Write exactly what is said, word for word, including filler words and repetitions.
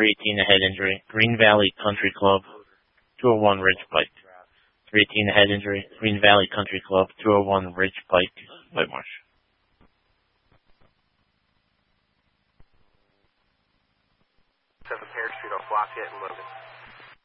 three eighteen, a head injury, Green Valley Country Club, two oh one Ridge Pike. three eighteen, a head injury, Green Valley Country Club, two oh one Ridge Pike, Whitemarsh. seven Parachute off Lockett and Logan.